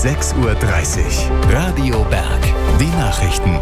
6:30 Uhr. Radio Berg. Die Nachrichten.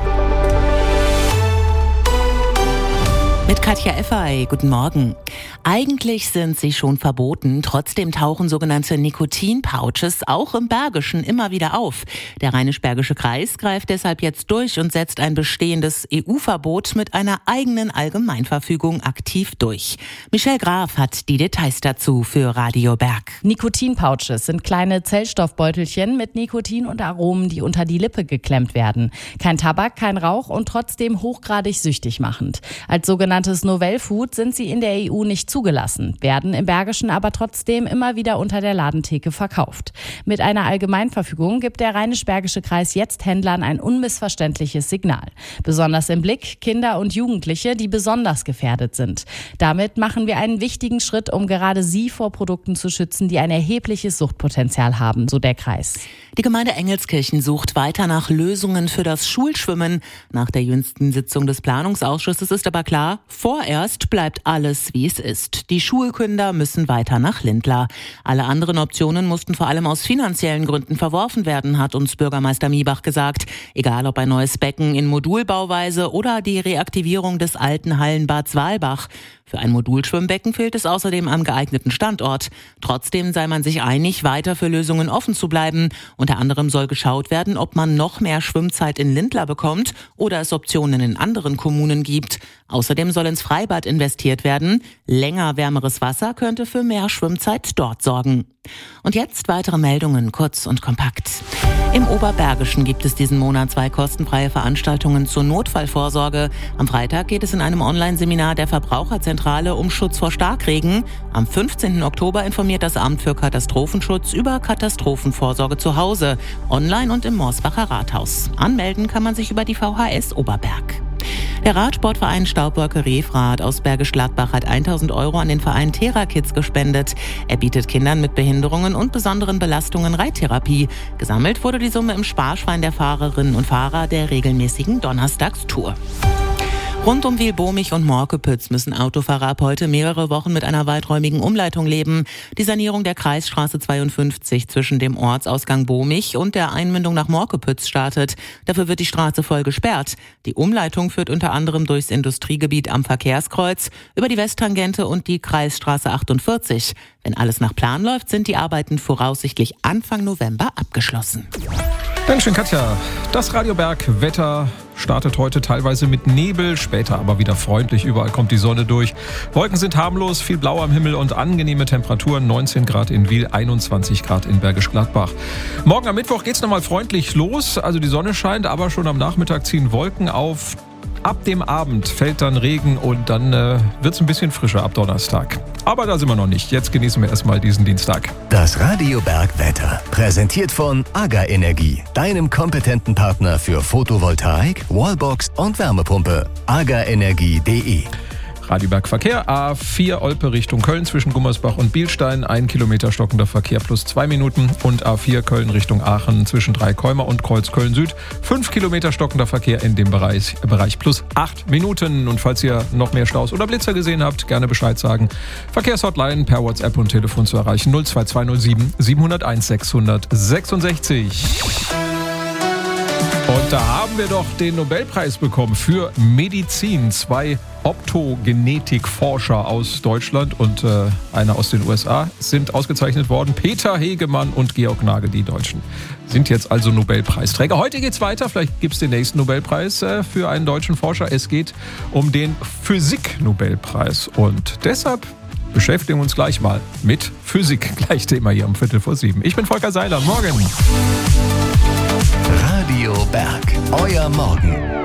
Mit Katja Effay, guten Morgen. Eigentlich sind sie schon verboten, trotzdem tauchen sogenannte Nikotin-Pouches auch im Bergischen immer wieder auf. Der Rheinisch-Bergische Kreis greift deshalb jetzt durch und setzt ein bestehendes EU-Verbot mit einer eigenen Allgemeinverfügung aktiv durch. Michelle Graf hat die Details dazu für Radio Berg. Nikotin-Pouches sind kleine Zellstoffbeutelchen mit Nikotin und Aromen, die unter die Lippe geklemmt werden. Kein Tabak, kein Rauch und trotzdem hochgradig süchtig machend. Als sogenanntes Novel Food sind sie in der EU nicht zugelassen, werden im Bergischen aber trotzdem immer wieder unter der Ladentheke verkauft. Mit einer Allgemeinverfügung gibt der Rheinisch-Bergische Kreis jetzt Händlern ein unmissverständliches Signal. Besonders im Blick Kinder und Jugendliche, die besonders gefährdet sind. Damit machen wir einen wichtigen Schritt, um gerade sie vor Produkten zu schützen, die ein erhebliches Suchtpotenzial haben, so der Kreis. Die Gemeinde Engelskirchen sucht weiter nach Lösungen für das Schulschwimmen. Nach der jüngsten Sitzung des Planungsausschusses ist aber klar, vorerst bleibt alles, wie es ist. Die Schulkinder müssen weiter nach Lindlar. Alle anderen Optionen mussten vor allem aus finanziellen Gründen verworfen werden, hat uns Bürgermeister Miebach gesagt. Egal ob ein neues Becken in Modulbauweise oder die Reaktivierung des alten Hallenbad Swalbach. Für ein Modulschwimmbecken fehlt es außerdem am geeigneten Standort. Trotzdem sei man sich einig, weiter für Lösungen offen zu bleiben. Unter anderem soll geschaut werden, ob man noch mehr Schwimmzeit in Lindlar bekommt oder es Optionen in anderen Kommunen gibt. Außerdem soll ins Freibad investiert werden. Länger wärmeres Wasser könnte für mehr Schwimmzeit dort sorgen. Und jetzt weitere Meldungen, kurz und kompakt. Im Oberbergischen gibt es diesen Monat 2 kostenfreie Veranstaltungen zur Notfallvorsorge. Am Freitag geht es in einem Online-Seminar der Verbraucherzentrale um Schutz vor Starkregen. Am 15. Oktober informiert das Amt für Katastrophenschutz über Katastrophenvorsorge zu Hause, online und im Morsbacher Rathaus. Anmelden kann man sich über die VHS Oberberg. Der Radsportverein Staubwolke Refrath aus Bergisch Gladbach hat 1.000 € an den Verein Thera-Kids gespendet. Er bietet Kindern mit Behinderungen und besonderen Belastungen Reittherapie. Gesammelt wurde die Summe im Sparschwein der Fahrerinnen und Fahrer der regelmäßigen Donnerstagstour. Rund um Wiel-Bohmich und Morkepütz müssen Autofahrer ab heute mehrere Wochen mit einer weiträumigen Umleitung leben. Die Sanierung der Kreisstraße 52 zwischen dem Ortsausgang Bohmich und der Einmündung nach Morkepütz startet. Dafür wird die Straße voll gesperrt. Die Umleitung führt unter anderem durchs Industriegebiet am Verkehrskreuz, über die Westtangente und die Kreisstraße 48. Wenn alles nach Plan läuft, sind die Arbeiten voraussichtlich Anfang November abgeschlossen. Dankeschön, Katja. Das Radio Berg Wetter startet heute teilweise mit Nebel, später aber wieder freundlich. Überall kommt die Sonne durch. Wolken sind harmlos, viel Blau am Himmel und angenehme Temperaturen. 19 Grad in Wiel, 21 Grad in Bergisch Gladbach. Morgen am Mittwoch geht's nochmal freundlich los. Also die Sonne scheint, aber schon am Nachmittag ziehen Wolken auf. Ab dem Abend fällt dann Regen und dann wird's ein bisschen frischer ab Donnerstag. Aber da sind wir noch nicht. Jetzt genießen wir erstmal diesen Dienstag. Das Radio Berg Wetter. Präsentiert von AGA Energie. Deinem kompetenten Partner für Photovoltaik, Wallbox und Wärmepumpe. agaenergie.de. Radio Berg Verkehr, A4 Olpe Richtung Köln zwischen Gummersbach und Bielstein, 1 Kilometer stockender Verkehr plus 2 Minuten und A4 Köln Richtung Aachen zwischen Dreikäumer und Kreuz Köln Süd, 5 Kilometer stockender Verkehr in dem Bereich plus 8 Minuten. Und falls ihr noch mehr Staus oder Blitzer gesehen habt, gerne Bescheid sagen. Verkehrshotline per WhatsApp und Telefon zu erreichen 02207 701 666. Und da haben wir doch den Nobelpreis bekommen für Medizin. 2 Optogenetikforscher aus Deutschland und einer aus den USA sind ausgezeichnet worden. Peter Hegemann und Georg Nagel, die Deutschen, sind jetzt also Nobelpreisträger. Heute geht's weiter. Vielleicht gibt's den nächsten Nobelpreis für einen deutschen Forscher. Es geht um den Physik-Nobelpreis. Und deshalb beschäftigen wir uns gleich mal mit Physik. Gleich Thema hier um 6:45. Ich bin Volker Seiler. Morgen. Radio Berg. Euer Morgen.